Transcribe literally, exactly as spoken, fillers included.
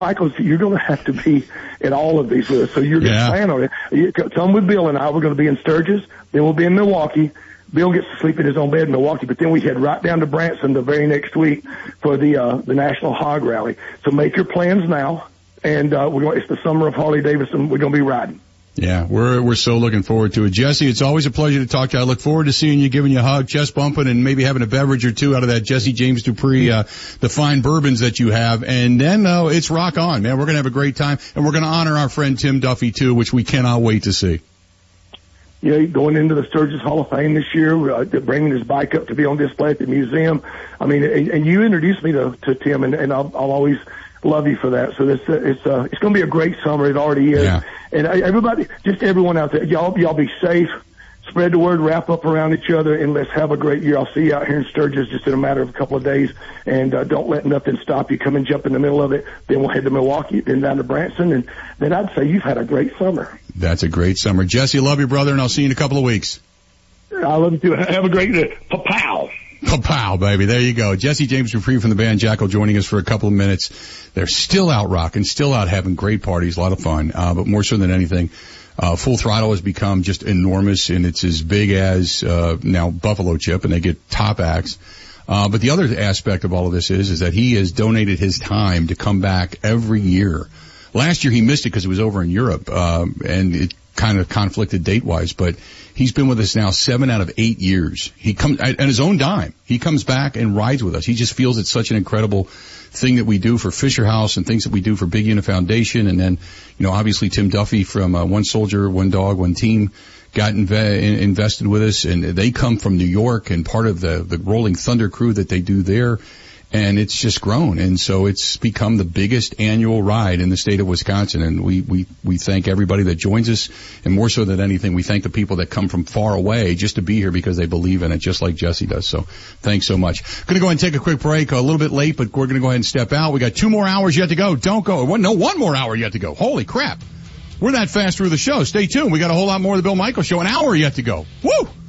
Michael, you're going to have to be at all of these with us, so you're going to Yeah. plan on it. You come with Bill and I. We're going to be in Sturgis, then we'll be in Milwaukee. Bill gets to sleep in his own bed in Milwaukee, but then we head right down to Branson the very next week for the uh, the National Hog Rally. So make your plans now, and uh, we're going. It's the summer of Harley Davidson. We're going to be riding. Yeah, we're we're so looking forward to it. Jesse, it's always a pleasure to talk to you. I look forward to seeing you, giving you a hug, chest bumping, and maybe having a beverage or two out of that Jesse James Dupree, uh, the fine bourbons that you have. And then, uh, it's rock on, man. We're going to have a great time, and we're going to honor our friend Tim Duffy, too, which we cannot wait to see. Yeah, going into the Sturgis Hall of Fame this year, uh, bringing his bike up to be on display at the museum. I mean, and, and you introduced me to, to Tim, and, and I'll, I'll always love you for that. So this, uh, it's, uh, it's going to be a great summer. It already is. Yeah. And uh, everybody, just everyone out there, y'all, y'all be safe. Spread the word, wrap up around each other, and let's have a great year. I'll see you out here in Sturgis just in a matter of a couple of days. And uh, don't let nothing stop you. Come and jump in the middle of it. Then we'll head to Milwaukee, then down to Branson, and then I'd say you've had a great summer. That's a great summer. Jesse, love you, brother, and I'll see you in a couple of weeks. I love you too. Have a great day. Pa-pow. Pow, baby. There you go. Jesse James Dupree from the band Jackal joining us for a couple of minutes. They're still out rocking, still out having great parties, a lot of fun. Uh, but more so than anything, uh, Full Throttle has become just enormous, and it's as big as, uh, now Buffalo Chip, and they get top acts. Uh, but the other aspect of all of this is, is that he has donated his time to come back every year. Last year he missed it because it was over in Europe, um, and it kind of conflicted date-wise, but he's been with us now seven out of eight years. He comes at, at his own dime. He comes back and rides with us. He just feels it's such an incredible thing that we do for Fisher House and things that we do for Big Unit Foundation. And then, you know, obviously Tim Duffy from uh, One Soldier, One Dog, One Team got inve- invested with us, and they come from New York and part of the, the Rolling Thunder crew that they do there. And it's just grown. And so it's become the biggest annual ride in the state of Wisconsin. And we, we, we thank everybody that joins us. And more so than anything, we thank the people that come from far away just to be here because they believe in it, just like Jesse does. So thanks so much. Going to go ahead and take a quick break, a little bit late, but we're going to go ahead and step out. We got two more hours yet to go. Don't go. One, no, one more hour yet to go. Holy crap. We're that fast through the show. Stay tuned. We got a whole lot more of the Bill Michaels Show. An hour yet to go. Woo!